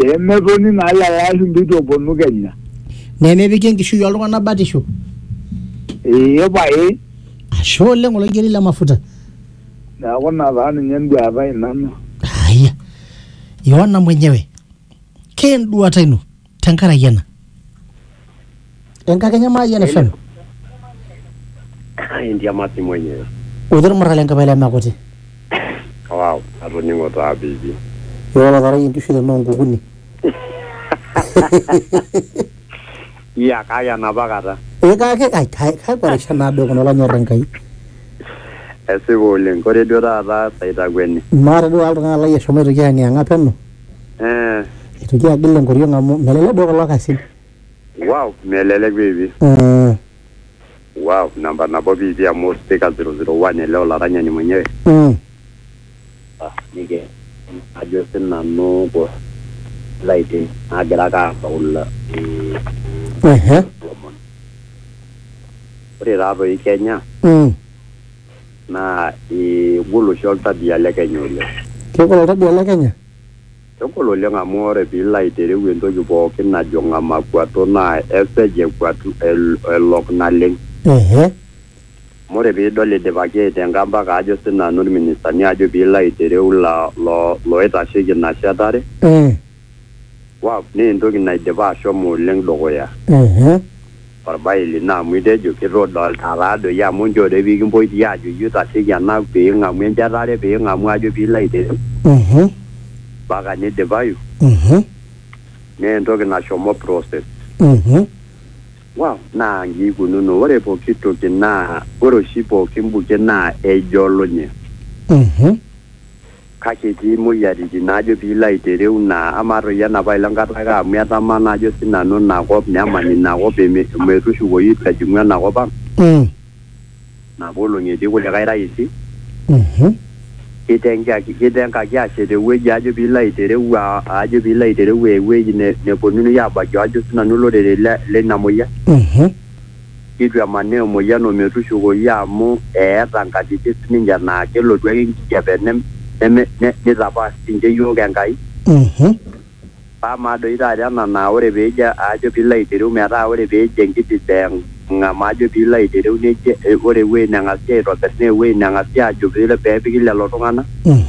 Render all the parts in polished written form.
Pemetoni naalalasu mbito ponu Kenya. Nemepiki enkishui oltung'anak batisho. Pae. Ashe oleng oloigeri le mafuta. Neeku ina taa ninye enduata ai nanu. Haya. Yohana mwenyewe. Ke enduata ino tenkaraki ena? Enkakenya Mayian FM. India mati mwenyewe. Udhuru mara lenga pale makote. Wow, atoningo taa bibi. Yola tara inkishu le nkukuni. Iya kaya nabakata. Kai kwarisha nado kono lanyorra nkai. Esibo oleng kore duo taata saita gweni. Mara duo altung'anak lai eshomo aitoki ang'iang'a peno. Aitoki agil enkoriong amu melelek duo kulo kasin. Wow, melelek bibi. Wow, namba nabo bibi amu speaker 001 ele olaranyani mwenyewe. Nige ajo sinanu ko laite agira ka paula. Ore rabo i Kenya. Na igulu sholta diale Kenya oleng. Kegol tabia le Kenya? Kegol oleng amu ore piilaite rewu entoki pookin najo ng'amakwato naa eseje kwatu elok naleng. More piidol idipaki aitengamba kaajo sinanu irministani ajo piilaite rewu loitasheki ina shetare. Wow, ni entoki naidipa ashomo oleng dukuya. Orbaili naa amu itejo kitodol tarado ya amu njore pikimpoiti ajo yutasheki ena piing'amu enchetare piing'amu ajo piilaite rewu. Baka nidipayu. Ni entoki nashomo process. Wow, naa ngikununo ore pooki toki naa ore oshi pooki mbuke naa ejolunye. Kake etii moyiaritin naajo piilaite rewu naa ama toi enapa ilankata amu etama naajo sinanu inakop nemany inakop metushukoyu ejing'u enakop ang'. Nabo olong'i etii kulikae raisi. Kitengaki ashet ewueji ajo piilaite rewu ajo piilaite rewu ewueji neponunui abaiki ajo sinanu olorere leina moyian. Kitu emanaa emoyian ometushukoyu amu eeta nkatitin sininche naa kelotu ake enkijape nitapaas ninche yiok Enkai. Pama doi taata ena naa ore peejo ajo piilaite rewu metaa ore peejo enkiti ng'ama ajo piilaite rewu neje ore ewueji neng'asi aitobirr naa ewueji neng'asi ajo peepiki lelo tung'anak.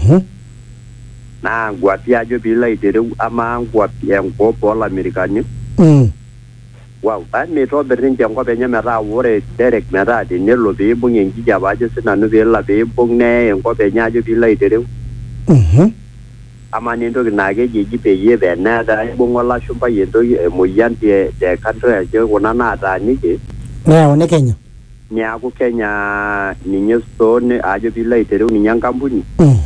Naa nkwapi ajo piilaite rewu ama nkwapi enkop oolamerikani. Wow, mitobirr ninche enkop enye metaa ore direct metaa tenelo piibung enkijape ajo sinanu piibung neye enkop enye ajo piilaite rewu. Ama nentoki naa keji peyie peneeta ibung'a olashumpai entoki emoyian te country ajo kuna naataaniki. Neyauni Kenya. Niaku Kenya ninye stone ajo piilaite rewu ninye enkampuni.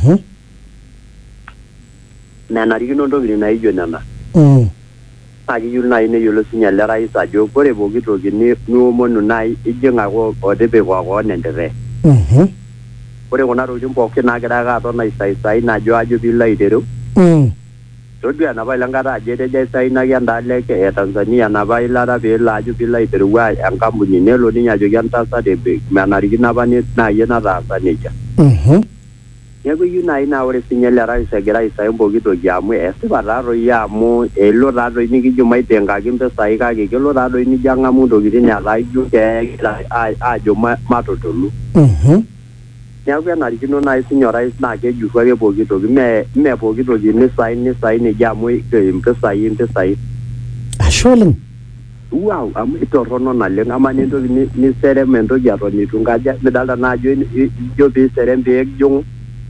Menarikino ntokitin naijo nena. Naa kiyieu naaji neyiolo sinye ele rais ajo ore pooki toki niomonu naaji ijing ake otipika koon enterre. Ore kuna tokitin pookin naagira ake aton aisaisai najo ajo piilaite rewu. Todua enapa ilankata ajo etejo aisainaki endaalo e Tanzania enapa ilata peelo ajo piilaite rewu enkampuni nelo ninye ajoki entasat menarikino apa naaji nataasa nejia. Neeku eyieu naaji naa ore sinye ele rais egira aisai pooki toki amu esipa taatoi amu elo taatoi nikijo maitengaki impisai kake kelo taatoi nijo ang'amu ntokitin etaa ijo kegira ajo matotolu. Neeku enarikino naaji sinye orais naa kejurru ake pooki toki mee pooki toki nisai nejo amu impisai. Ashe oleng. Wow, amu itorrono naleng ama nentoki niserem entoki eton itu nkaja midalta naa ajo ijo piiserem peejing'u.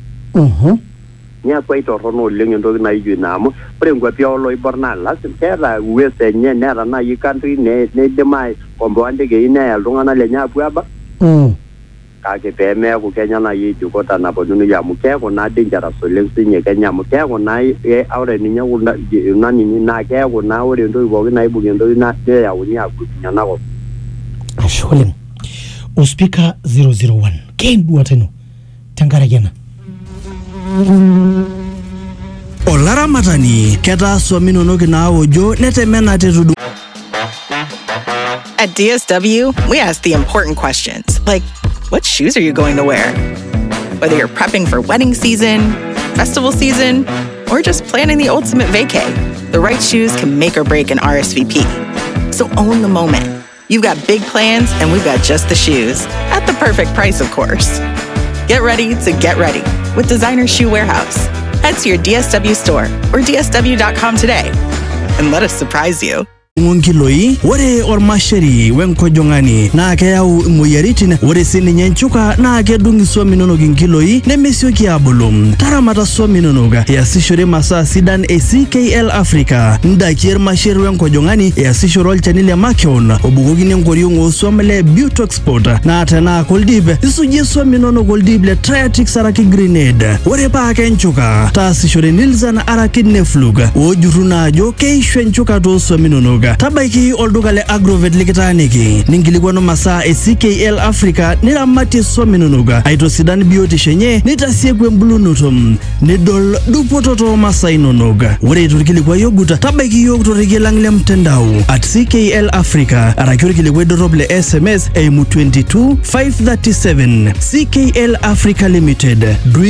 Niaku aitorrono oleng entoki naijo ina amu ore nkwapi oloiborr naa lazima keeta uwezo enye neeta naaji country neidim aikomboa ntekei neya iltung'anak lenye apuo abak. Kake peemeeku Kenya naaji ejikota naponunui amu keeku naa dangerous oleng sinye Kenya amu keeku naa ore ninye kuna nini naa keeku naa ore entoki pookin naibung entoki neyauni agutunye enakop. Ashe oleng. Ospika 001 kenduata ino tenkaraki ena? Olaramatani ketaa swam inonok naawojo netemena tetudu. At DSW, we ask the important questions, like, what shoes are you going to wear? Whether you're prepping for wedding season, festival season, or just planning the ultimate vacay, The right shoes can make or break an RSVP. So own the moment. You've got big plans, and we've got just the shoes. At the perfect price, of course. Get ready to get ready with Designer Shoe Warehouse. Head to your DSW store or dsw.com today and let us surprise you. Ngongiloi ore ormasheri wenkojongani na kayau moyaritin ore sininye nchuka na kedungi swaminono ginkiloi nemesioki abulum taramata swaminonoga yasishore masa sidan CKL Africa ndakier masheri wenkojongani yasishore olchanile makion obugogine ngoriongo swamle Beautoxport na tena koldibe isuje swaminono goldible triatic saraki grenade ore pa kenchuka tasishore Nilzan arakidne fluga ojuruna ajo keishwe nchuka to swaminono tabaiki olduka le Agrovet likitaniki ningilikuwa masaa CKL Africa niramati swaminonoga aito sidan biotishenye nitasiekwe mbulunutum nidol dupototo masainonoga ore turikilikuwa yoguta tabaiki yogutoriki langle mtandao at CKL Africa arakiurikilikuwa doroble SMS eimu 22 537 CKL Africa Limited.